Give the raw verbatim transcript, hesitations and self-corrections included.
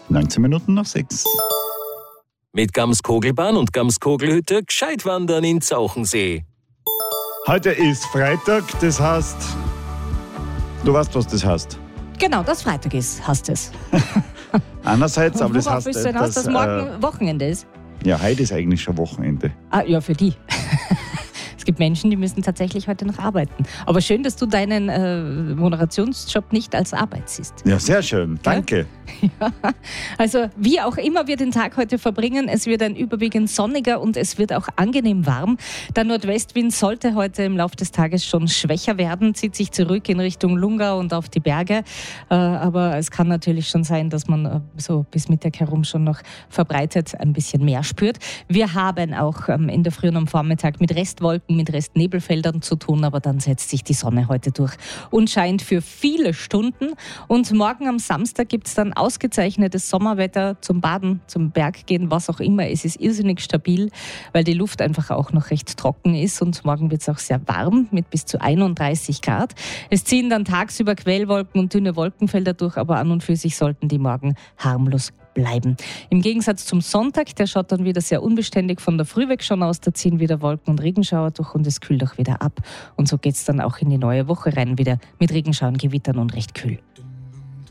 neunzehn Minuten nach sechs. Mit Gamskogelbahn und Gamskogelhütte gescheit wandern in Zauchensee. Heute ist Freitag, das heißt, du weißt, was das heißt. Genau, dass Freitag ist, heißt es. Einerseits, aber das Worauf heißt, willst du denn aus, dass, dass morgen äh, Wochenende ist? ja, heute ist eigentlich schon Wochenende. Ah, ja, für die. Es gibt Menschen, die müssen tatsächlich heute noch arbeiten. Aber schön, dass du deinen äh, Moderationsjob nicht als Arbeit siehst. Ja, sehr schön, danke. Ja, also wie auch immer wir den Tag heute verbringen, es wird ein überwiegend sonniger und es wird auch angenehm warm. Der Nordwestwind sollte heute im Laufe des Tages schon schwächer werden, zieht sich zurück in Richtung Lungau und auf die Berge. Äh, aber es kann natürlich schon sein, dass man äh, so bis Mittag herum schon noch verbreitet ein bisschen mehr spürt. Wir haben auch ähm, in der Früh und am Vormittag mit Restwolken, mit Restnebelfeldern zu tun, aber dann setzt sich die Sonne heute durch und scheint für viele Stunden. Und morgen am Samstag gibt es dann ausgezeichnetes Sommerwetter zum Baden, zum Berggehen, was auch immer. Es ist irrsinnig stabil, weil die Luft einfach auch noch recht trocken ist und morgen wird es auch sehr warm mit bis zu einunddreißig Grad. Es ziehen dann tagsüber Quellwolken und dünne Wolkenfelder durch, aber an und für sich sollten die morgen harmlos bleiben. Im Gegensatz zum Sonntag, der schaut dann wieder sehr unbeständig von der Früh weg schon aus, da ziehen wieder Wolken und Regenschauer durch und es kühlt auch wieder ab. Und so geht es dann auch in die neue Woche rein, wieder mit Regenschauern, Gewittern und recht kühl.